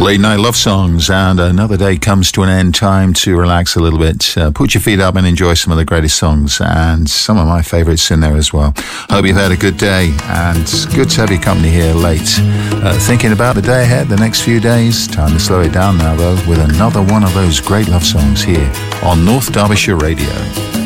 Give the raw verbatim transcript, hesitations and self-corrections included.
Late night love songs, and another day comes to an end. Time to relax a little bit, uh, put your feet up and enjoy some of the greatest songs, and some of my favourites in there as well. Hope you've had a good day, and good to have your company here late. Uh, thinking about the day ahead, the next few days. Time to slow it down now, though, with another one of those great love songs here on North Derbyshire Radio.